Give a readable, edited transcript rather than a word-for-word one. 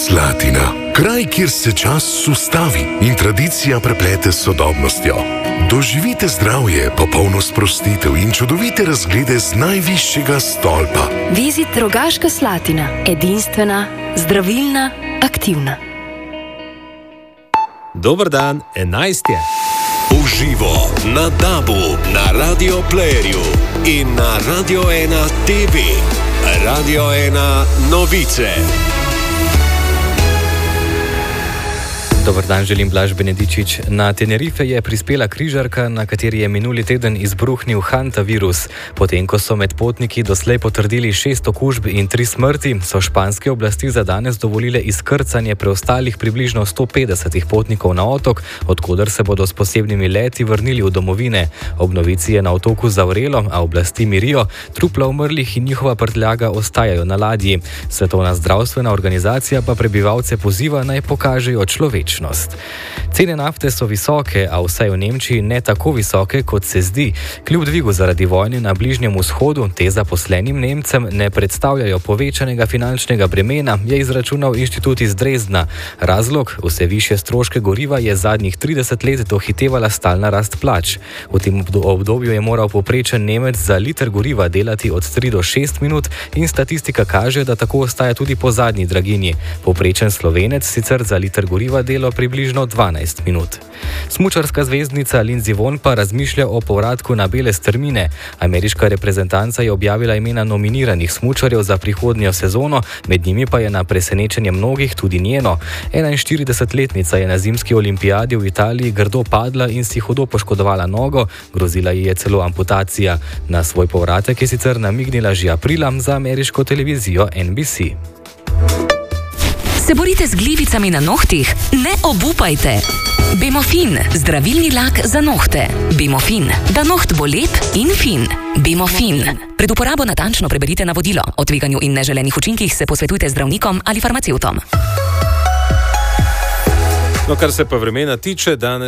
Slatina. Kraj, kjer se čas ustavi in tradicija preplete s sodobnostjo. Doživite zdravje, popolno sprostitev in čudovite razglede z najvišjega stolpa. Vizit Rogaška Slatina. Edinstvena, zdravilna, aktivna. Dober dan, 11 je. Uživo na DAB-u, na Radio Playerju in na Radio 1 TV. Radio 1 novice. Dobar dan, želim Blaž Benedičič. Na Tenerife je prispela križarka, na kateri je minuli teden izbruhnil hantavirus. Potem, ko so med potniki doslej potrdili 6 okužb in 3 smrti, so španske oblasti za danes dovolile izkrcanje preostalih približno 150 potnikov na otok, odkoder se bodo s posebnimi leti vrnili v domovine. Ob novici je na otoku zavrelo, a oblasti mirijo, trupla umrlih in njihova prtljaga ostajajo na ladji. Svetovna zdravstvena organizacija pa prebivalce poziva, naj pokažejo človečnost. Cene nafte so visoke, a vsaj v Nemčiji ne tako visoke, kot se zdi. Kljub dvigu zaradi vojne na Bližnjem vzhodu te zaposlenim Nemcem ne predstavljajo povečanega finančnega bremena, je izračunal inštitut iz Dresdna. Razlog, vse višje stroške goriva je zadnjih 30 let dohitevala stalna rast plač. V tem obdobju je moral povprečen Nemec za liter goriva delati od 3 do 6 minut in statistika kaže, da tako ostaja tudi po zadnji draginji. Povprečen Slovenec sicer za liter goriva delo približno 12 minut. Smučarska zvezdnica Lindsey Vonn pa razmišlja o povratku na bele strmine. Ameriška reprezentanca je objavila imena nominiranih smučarjev za prihodnjo sezono, med njimi pa je na presenečenje mnogih tudi njeno. 41-letnica je na zimski olimpijadi v Italiji grdo padla in si hudo poškodovala nogo, grozila ji je celo amputacija. Na svoj povratek je sicer namignila že aprila za ameriško televizijo NBC. Se borite z glivicami na nohtih? Ne obupajte! Bemofin, zdravilni lak za nohte. Bemofin, da noht bo lep in fin. Bemofin. Pred uporabo natančno preberite navodilo. O tveganju in neželenih učinkih se posvetujte z zdravnikom ali farmacevtom. No, kar se pa vremena tiče, danes